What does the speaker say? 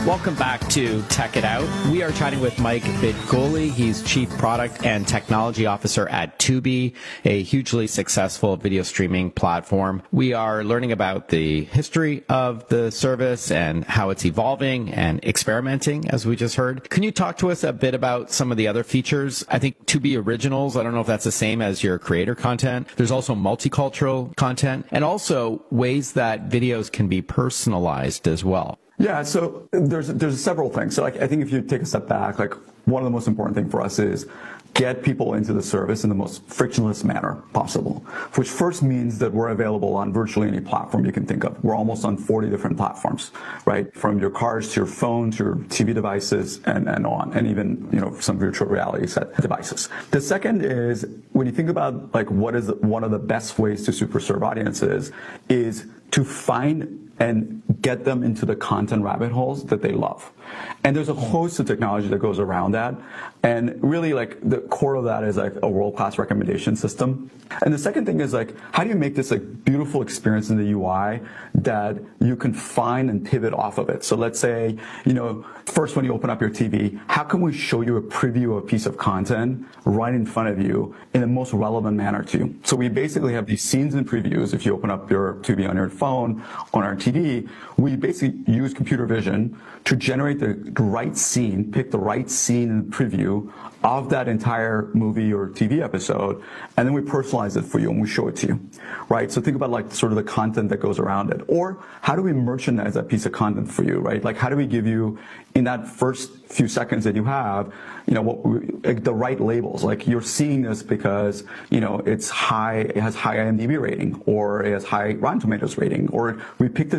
Welcome back to Tech It Out. We are chatting with Mike Bitgoli. He's Chief Product and Technology Officer at Tubi, a hugely successful video streaming platform. We are learning about the history of the service and how it's evolving and experimenting, as we just heard. Can you talk to us a bit about some of the other features? I think Tubi Originals, I don't know if that's the same as your creator content. There's also multicultural content and also ways that videos can be personalized as well. Yeah, so there's several things. So I think if you take a step back, one of the most important things for us is get people into the service in the most frictionless manner possible, which first means that we're available on virtually any platform you can think of. We're almost on 40 different platforms, right? From your cars to your phone to your TV devices and on, and even, some virtual reality set devices. The second is when you think about what is one of the best ways to super serve audiences is to find and get them into the content rabbit holes that they love. And there's a host of technology that goes around that. And really the core of that is a world-class recommendation system. And the second thing is how do you make this a beautiful experience in the UI that you can find and pivot off of it? So let's say, first when you open up your TV, how can we show you a preview of a piece of content right in front of you in the most relevant manner to you? So we basically have these scenes and previews. If you open up your TV on your phone, on our TV, we basically use computer vision to generate the right scene, pick the right scene and preview of that entire movie or TV episode, and then we personalize it for you and we show it to you, right? So think about sort of the content that goes around it. Or how do we merchandise that piece of content for you, right? How do we give you, in that first few seconds that you have, the right labels? You're seeing this because, it has high IMDb rating, or it has high Rotten Tomatoes rating, or we picked it